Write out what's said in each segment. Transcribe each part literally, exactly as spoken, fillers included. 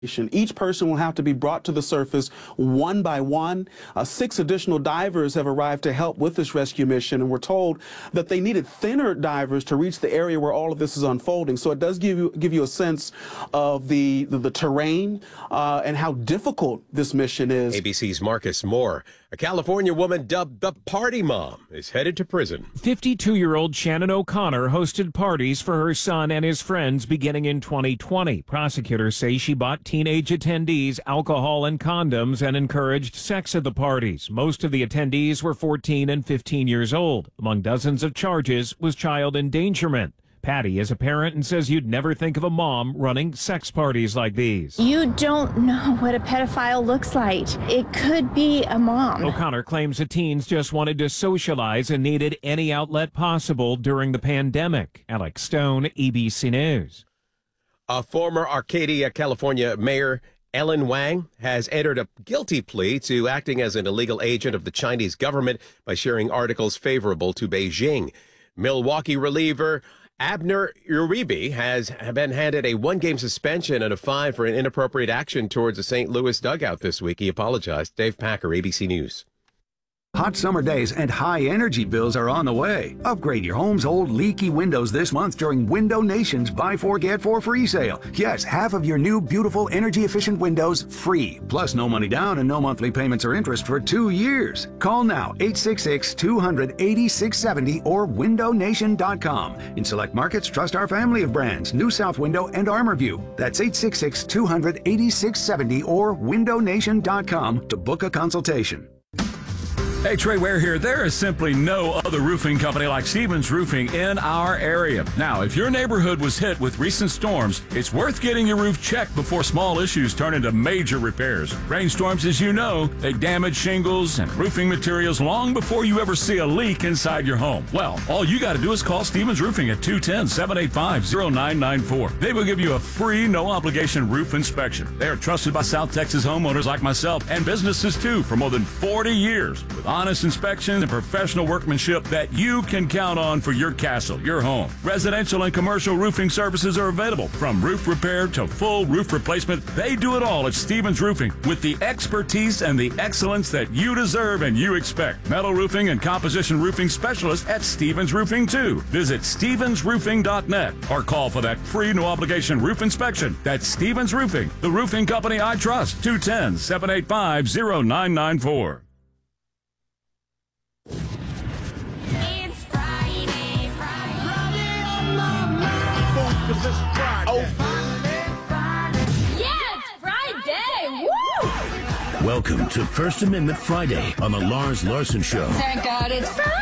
Each person will have to be brought to the surface one by one. Uh, six additional divers have arrived to help with this rescue mission, and we're told that they needed thinner divers to reach the area where all of this is unfolding. So it does give you give you a sense of the the, the terrain uh, and how difficult this mission is. A B C's Marcus Moore, a California woman dubbed the Party Mom, is headed to prison. fifty-two-year-old Shannon O'Connor hosted parties for her son and his friends beginning in twenty twenty. Prosecutors say she bought teenage attendees alcohol and condoms and encouraged sex at the parties. Most of the attendees were fourteen and fifteen years old. Among dozens of charges was child endangerment. Patty is a parent and says you'd never think of a mom running sex parties like these. You don't know what a pedophile looks like. It could be a mom. O'Connor claims the teens just wanted to socialize and needed any outlet possible during the pandemic. Alex Stone, A B C News. A former Arcadia, California mayor, Ellen Wang, has entered a guilty plea to acting as an illegal agent of the Chinese government by sharing articles favorable to Beijing. Milwaukee reliever Abner Uribe has been handed a one-game suspension and a fine for an inappropriate action towards the Saint Louis dugout this week. He apologized. Dave Packer, A B C News. Hot summer days and high energy bills are on the way. Upgrade your home's old leaky windows this month during Window Nation's Buy Four Get Four free sale. Yes, half of your new beautiful energy efficient windows free. Plus no money down and no monthly payments or interest for two years. Call now eight six six, two hundred, eighty-six seventy or window nation dot com. In select markets, trust our family of brands, New South Window and ArmorView. That's eight six six, two hundred, eighty-six seventy or window nation dot com to book a consultation. Hey, Trey Ware here. There is simply no other roofing company like Stevens Roofing in our area. Now, if your neighborhood was hit with recent storms, it's worth getting your roof checked before small issues turn into major repairs. Rainstorms, as you know, they damage shingles and roofing materials long before you ever see a leak inside your home. Well, all you got to do is call Stevens Roofing at two one zero, seven eight five, zero nine nine four. They will give you a free, no-obligation roof inspection. They are trusted by South Texas homeowners like myself and businesses, too, for more than forty years. With honest inspections and professional workmanship that you can count on for your castle, your home. Residential and commercial roofing services are available, from roof repair to full roof replacement. They do it all at Stevens Roofing with the expertise and the excellence that you deserve and you expect. Metal roofing and composition roofing specialists at Stevens Roofing, too. Visit stevens roofing dot net or call for that free no-obligation roof inspection. That's Stevens Roofing, the roofing company I trust. two one zero, seven eight five, zero nine nine four. It's Friday, Friday on my mind. Because it's Friday. Oh, Friday. Yeah, it's Friday. Woo! Welcome to First Amendment Friday on the Lars Larson Show. Thank God it's Friday.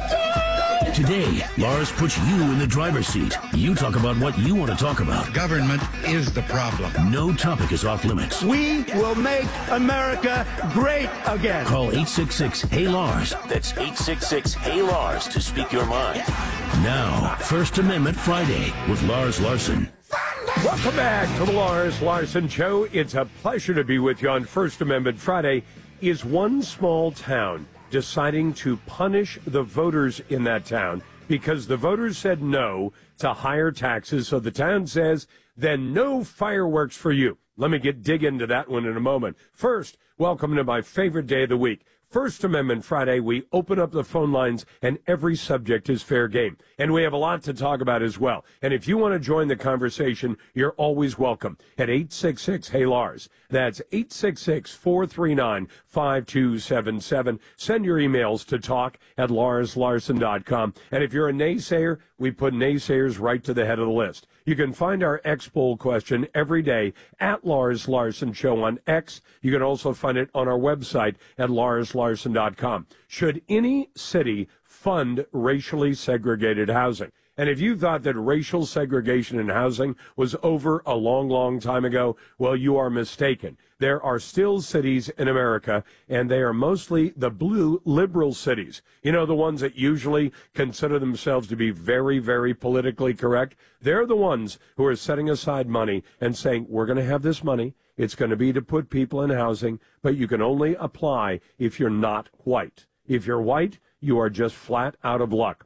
Today, Lars puts you in the driver's seat. You talk about what you want to talk about. Government is the problem. No topic is off limits. We will make America great again. Call eight six six, H E Y, Lars. That's eight six six, H E Y, Lars to speak your mind. Now, First Amendment Friday with Lars Larson. Welcome back to the Lars Larson Show. It's a pleasure to be with you on First Amendment Friday. Is one small town deciding to punish the voters in that town because the voters said no to higher taxes? So the town says, then no fireworks for you. Let me get dig into that one in a moment. First, welcome to my favorite day of the week. First Amendment Friday, we open up the phone lines and every subject is fair game. And we have a lot to talk about as well. And if you want to join the conversation, you're always welcome at eight six six, H E Y, Lars. That's eight six six, four three nine, five two seven seven. Send your emails to talk at lars larson dot com. And if you're a naysayer, we put naysayers right to the head of the list. You can find our X-Poll question every day at Lars Larson Show on X. You can also find it on our website at lars larson dot com. Should any city fund racially segregated housing? And if you thought that racial segregation in housing was over a long, long time ago, well, you are mistaken. There are still cities in America, and they are mostly the blue liberal cities. You know, the ones that usually consider themselves to be very, very politically correct. They're the ones who are setting aside money and saying, we're going to have this money. It's going to be to put people in housing, but you can only apply if you're not white. If you're white, you are just flat out of luck.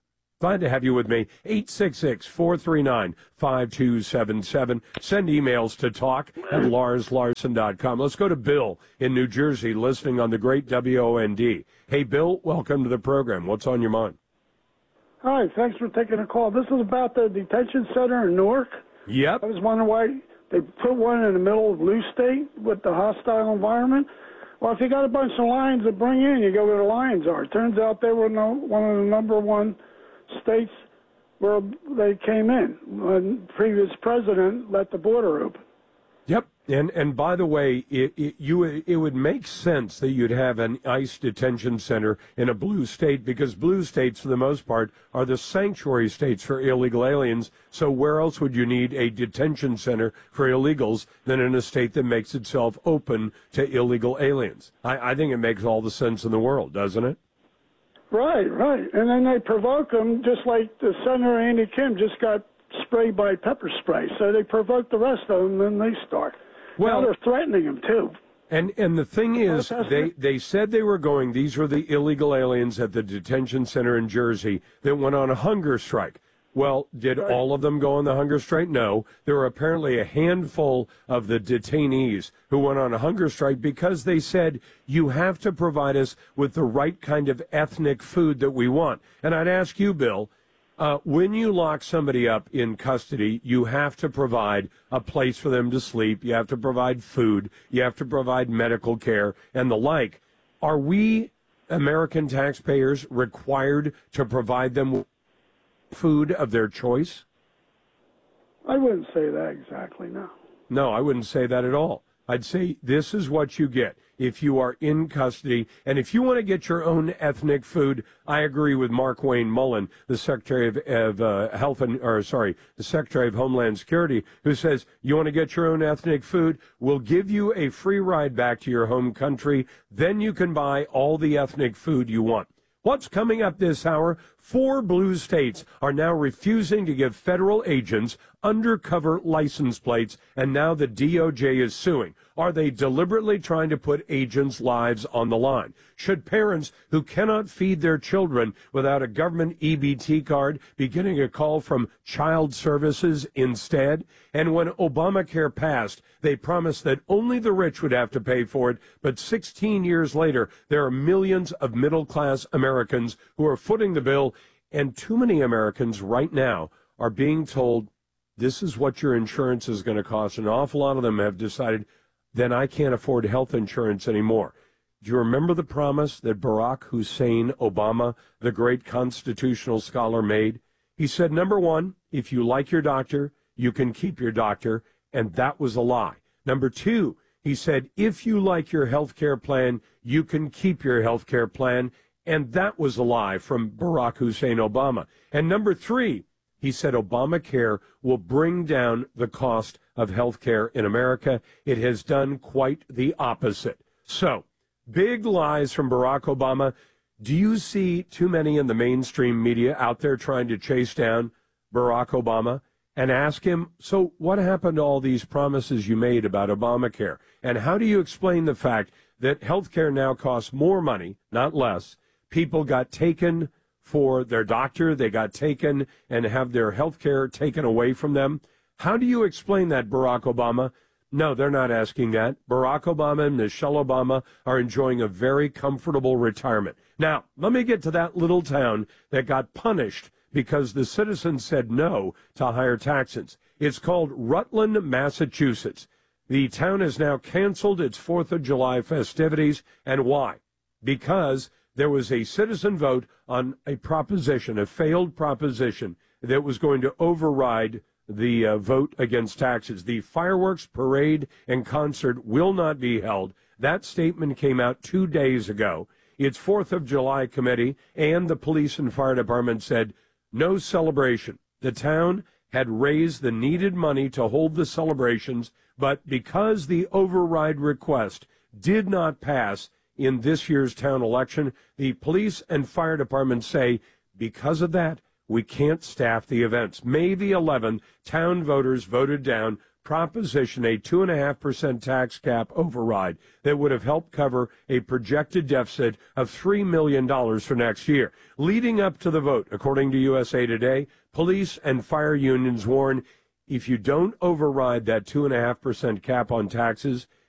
Glad to have you with me. eight six six, four three nine, five two seven seven. Send emails to talk at lars larson dot com. Let's go to Bill in New Jersey, listening on the great W O N D. Hey, Bill, welcome to the program. What's on your mind? Hi, thanks for taking a call. This is about the detention center in Newark. Yep. I was wondering why they put one in the middle of Blue State with the hostile environment. Well, if you got a bunch of lions to bring in, you go where the lions are. It turns out they were no, one of the number one states where they came in when the previous president let the border open. Yep. And and by the way, it, it you it would make sense that you'd have an ICE detention center in a blue state, because blue states, for the most part, are the sanctuary states for illegal aliens. So where else would you need a detention center for illegals than in a state that makes itself open to illegal aliens? I, I think it makes all the sense in the world, doesn't it? Right, right. And then they provoke them, just like the Senator Andy Kim just got sprayed by pepper spray. So they provoke the rest of them, and then they start. Well, now they're threatening him, too. And and the thing is, they, they said they were going, these were the illegal aliens at the detention center in Jersey that went on a hunger strike. Well, did Right. all of them go on the hunger strike? No. There were apparently a handful of the detainees who went on a hunger strike because they said, you have to provide us with the right kind of ethnic food that we want. And I'd ask you, Bill, Uh, when you lock somebody up in custody, you have to provide a place for them to sleep. You have to provide food. You have to provide medical care and the like. Are we, American taxpayers, required to provide them with food of their choice? I wouldn't say that exactly, no. No, I wouldn't say that at all. I'd say this is what you get if you are in custody. And if you want to get your own ethnic food, I agree with Mark Wayne Mullen, the Secretary of, of uh, Health and, or sorry, the Secretary of Homeland Security, who says, you want to get your own ethnic food? We'll give you a free ride back to your home country. Then you can buy all the ethnic food you want. What's coming up this hour? Four blue states are now refusing to give federal agents undercover license plates, and now the D O J is suing. Are they deliberately trying to put agents' lives on the line? Should parents who cannot feed their children without a government E B T card be getting a call from Child Services instead? And when Obamacare passed, they promised that only the rich would have to pay for it, but sixteen years later, there are millions of middle-class Americans who are footing the bill, and too many Americans right now are being told, this is what your insurance is going to cost. An awful lot of them have decided, then I can't afford health insurance anymore. Do you remember the promise that Barack Hussein Obama, the great constitutional scholar, made? He said, number one, if you like your doctor, you can keep your doctor, and that was a lie. Number two, he said, if you like your health care plan, you can keep your health care plan, and that was a lie from Barack Hussein Obama. And number three, he said Obamacare will bring down the cost of health care in America. It has done quite the opposite. So, big lies from Barack Obama. Do you see too many in the mainstream media out there trying to chase down Barack Obama and ask him, so what happened to all these promises you made about Obamacare? And how do you explain the fact that health care now costs more money, not less? People got taken for their doctor, they got taken and have their health care taken away from them. How do you explain that, Barack Obama? No, they're not asking that. Barack Obama and Michelle Obama are enjoying a very comfortable retirement. Now, let me get to that little town that got punished because the citizens said no to higher taxes. It's called Rutland, Massachusetts. The town has now canceled its fourth of July festivities. And why? Because there was a citizen vote on a proposition, a failed proposition, that was going to override the uh, vote against taxes. The fireworks parade and concert will not be held. That statement came out two days ago. Its fourth of July committee and the police and fire department said no celebration. The town had raised the needed money to hold the celebrations, but because the override request did not pass in this year's town election, the police and fire department say, because of that, we can't staff the events. May the eleventh, town voters voted down proposition a two point five percent tax cap override that would have helped cover a projected deficit of three million dollars for next year. Leading up to the vote, according to U S A Today, police and fire unions warn if you don't override that two point five percent cap on taxes,